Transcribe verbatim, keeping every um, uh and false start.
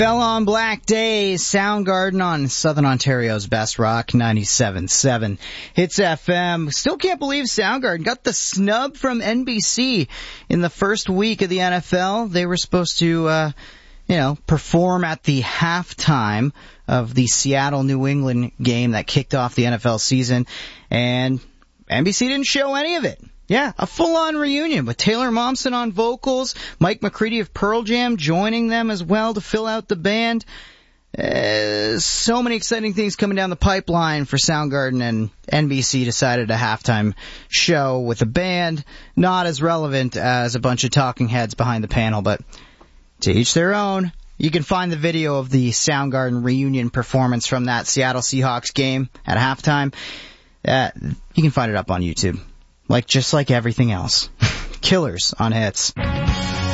Fell on Black Days, Soundgarden on Southern Ontario's Best Rock, ninety-seven point seven Hits F M. Still can't believe Soundgarden got the snub from N B C in the first week of the N F L. They were supposed to, uh, you know, perform at the halftime of the Seattle-New England game that kicked off the N F L season, and N B C didn't show any of it. Yeah, a full-on reunion with Taylor Momsen on vocals, Mike McCready of Pearl Jam joining them as well to fill out the band. Uh, so many exciting things coming down the pipeline for Soundgarden, and N B C decided a halftime show with a band. Not as relevant as a bunch of talking heads behind the panel, but to each their own. You can find the video of the Soundgarden reunion performance from that Seattle Seahawks game at halftime. Uh, you can find it up on YouTube. Like, just like everything else. Killers on Hits.